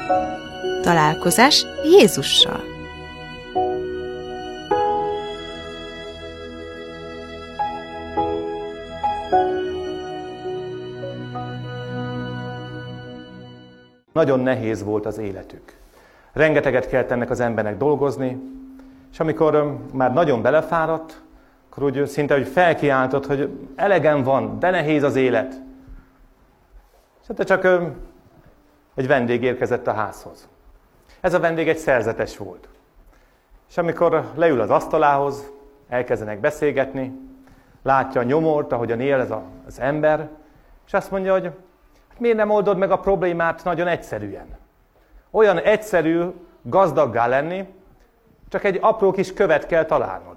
Találkozás Jézussal. Nagyon nehéz volt az életük. Rengeteget kellett ennek az embernek dolgozni, és amikor már nagyon belefáradt, akkor úgy szinte hogy felkiáltott, hogy elegem van, de nehéz az élet. És hát csak egy vendég érkezett a házhoz. Ez a vendég egy szerzetes volt. És amikor leül az asztalához, elkezdenek beszélgetni, látja a nyomort, ahogyan él ez az ember, és azt mondja, hogy hát miért nem oldod meg a problémát nagyon egyszerűen? Olyan egyszerű gazdaggá lenni, csak egy apró kis követ kell találnod.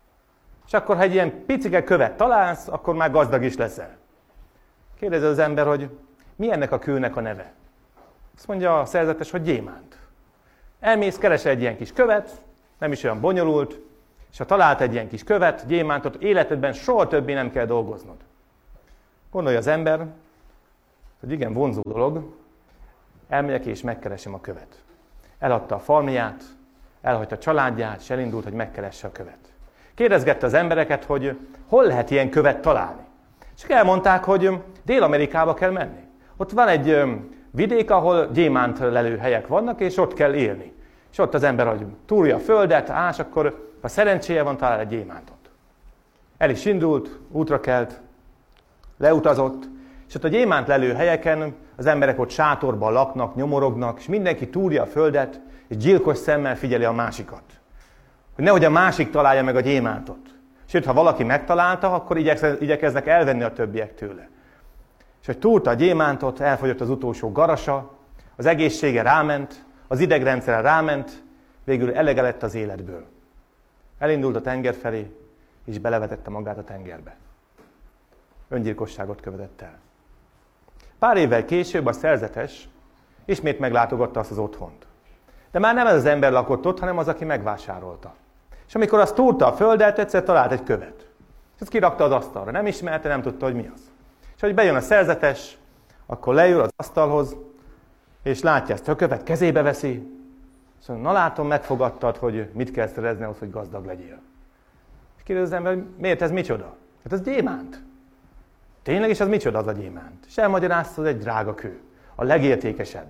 És akkor, ha egy ilyen picike követ találsz, akkor már gazdag is leszel. Kérdezi az ember, hogy mi ennek a kőnek a neve? Azt mondja a szerzetes, hogy gyémánt. Elmész, keresel egy ilyen kis követ, nem is olyan bonyolult, és ha talált egy ilyen kis követ, gyémántot, életedben soha többé nem kell dolgoznod. Gondolja az ember, hogy igen, vonzó dolog, elmegyek és megkeresem a követ. Eladta a farmját, elhagyta a családját, és elindult, hogy megkeresse a követ. Kérdezgette az embereket, hogy hol lehet ilyen követ találni. És elmondták, hogy Dél-Amerikába kell menni. Ott van egy vidék, ahol gyémánt lelő helyek vannak, és ott kell élni. És ott az ember, hogy túrja a földet, ás, akkor ha szerencséje van, talál egy gyémántot. El is indult, útra kelt, leutazott, és ott a gyémánt lelő helyeken az emberek ott sátorban laknak, nyomorognak, és mindenki túrja a földet, és gyilkos szemmel figyeli a másikat. Hogy nehogy a másik találja meg a gyémántot. Sőt, ha valaki megtalálta, akkor igyekeznek elvenni a többiek tőle. És hogy túrta a gyémántot, elfogyott az utolsó garasa, az egészsége ráment, az idegrendszere ráment, végül elege lett az életből. Elindult a tenger felé, és belevetette magát a tengerbe. Öngyilkosságot követett el. Pár évvel később a szerzetes ismét meglátogatta azt az otthont. De már nem ez az ember lakott ott, hanem az, aki megvásárolta. És amikor azt túrta a földet, egyszer talált egy követ. És ezt kirakta az asztalra. Nem ismerte, nem tudta, hogy mi az. És hogy bejön a szerzetes, akkor leül az asztalhoz, és látja ezt a követ, kezébe veszi, és mondja, na látom, megfogadtad, hogy mit kell szerezni ahhoz, hogy gazdag legyél. És kérdezi az ember, hogy miért ez micsoda? Hát ez gyémánt. Tényleg is az micsoda az a gyémánt? És elmagyarázta, hogy egy drága kő. A legértékesebb.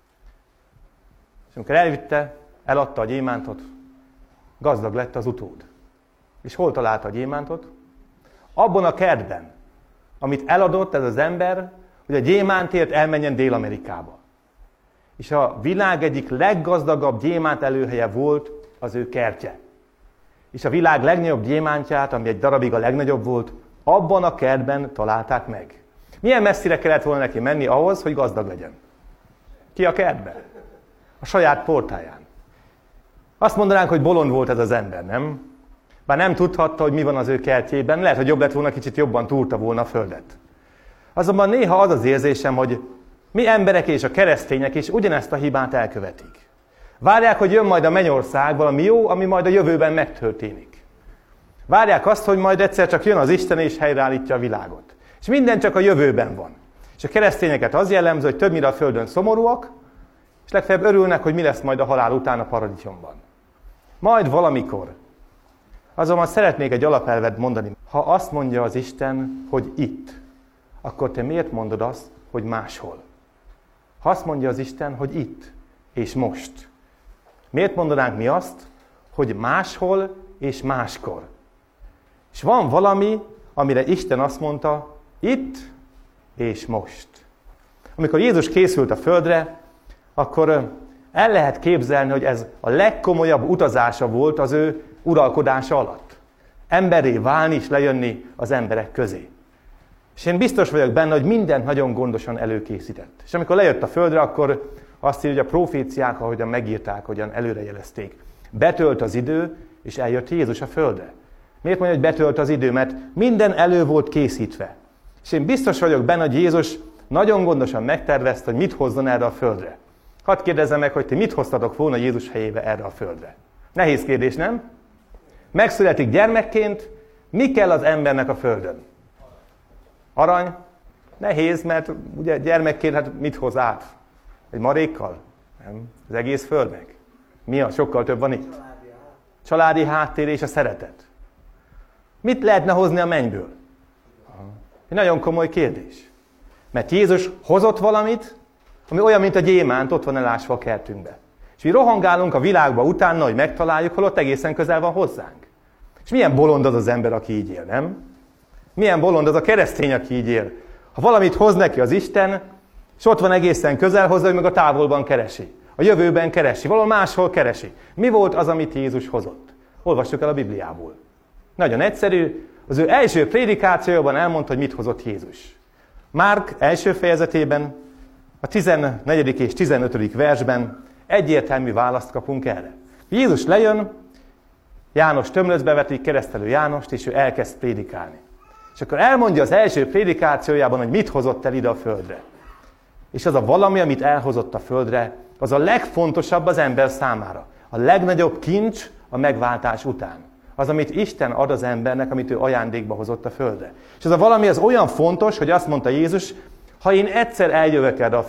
És amikor elvitte, eladta a gyémántot, gazdag lett az utód. És hol találta a gyémántot? Abban a kertben, amit eladott ez az ember, hogy a gyémántért elmenjen Dél-Amerikába. És a világ egyik leggazdagabb gyémánt előhelye volt az ő kertje. És a világ legnagyobb gyémántját, ami egy darabig a legnagyobb volt, abban a kertben találták meg. Milyen messzire kellett volna neki menni ahhoz, hogy gazdag legyen? Ki a kertben? A saját portáján. Azt mondanánk, hogy bolond volt ez az ember, nem? Bár nem tudhatta, hogy mi van az ő kertjében, lehet, hogy jobb lett volna, kicsit jobban túrta volna a földet. Azonban néha az az érzésem, hogy mi emberek és a keresztények is ugyanezt a hibát elkövetik. Várják, hogy jön majd a mennyország, valami jó, ami majd a jövőben megtörténik. Várják azt, hogy majd egyszer csak jön az Isten és helyreállítja a világot. És minden csak a jövőben van. És a keresztényeket az jellemző, hogy többnyire a földön szomorúak, és legfeljebb örülnek, hogy mi lesz majd a halál után a paradicsomban. Majd valamikor. Azonban szeretnék egy alapelvet mondani. Ha azt mondja az Isten, hogy itt, akkor te miért mondod azt, hogy máshol? Ha azt mondja az Isten, hogy itt és most, miért mondanánk mi azt, hogy máshol és máskor? És van valami, amire Isten azt mondta, itt és most. Amikor Jézus készült a földre, akkor el lehet képzelni, hogy ez a legkomolyabb utazása volt az ő uralkodása alatt. Emberré válni és lejönni az emberek közé. És én biztos vagyok benne, hogy mindent nagyon gondosan előkészített. És amikor lejött a földre, akkor azt írja, hogy a proféciák, ahogyan megírták, hogyan előrejelezték. Betölt az idő, és eljött Jézus a földre. Miért mondja, hogy betölt az idő? Mert minden elő volt készítve. És én biztos vagyok benne, hogy Jézus nagyon gondosan megtervezte, hogy mit hozzon erre a földre. Hadd kérdezzem meg, hogy ti mit hoztatok volna Jézus helyébe erre a földre? Nehéz kérdés, nem? Megszületik gyermekként, mi kell az embernek a földön? Arany? Nehéz, mert ugye gyermekként hát mit hoz át? Egy marékkal? Nem? Az egész földnek. Mi a? Sokkal több van itt. Családi háttér és a szeretet. Mit lehetne hozni a mennyből? Egy nagyon komoly kérdés. Mert Jézus hozott valamit, ami olyan, mint a gyémánt, ott van elásva a kertünkbe. És mi rohangálunk a világba utána, hogy megtaláljuk, holott egészen közel van hozzánk. És milyen bolond az az ember, aki így él, nem? Milyen bolond az a keresztény, aki így él. Ha valamit hoz neki az Isten, és ott van egészen közel hozzá, hogy meg a távolban keresi. A jövőben keresi, valahol máshol keresi. Mi volt az, amit Jézus hozott? Olvassuk el a Bibliából. Nagyon egyszerű, az ő első prédikációban elmondta, hogy mit hozott Jézus. Márk első fejezetében, a 14. és 15. versben egyértelmű választ kapunk erre. Jézus lejön, János tömlöcbe vetik, keresztelő Jánost, és ő elkezd prédikálni. És akkor elmondja az első prédikációjában, hogy mit hozott el ide a földre. És az a valami, amit elhozott a földre, az a legfontosabb az ember számára. A legnagyobb kincs a megváltás után. Az, amit Isten ad az embernek, amit ő ajándékba hozott a földre. És ez a valami az olyan fontos, hogy azt mondta Jézus, ha én egyszer eljövök erre a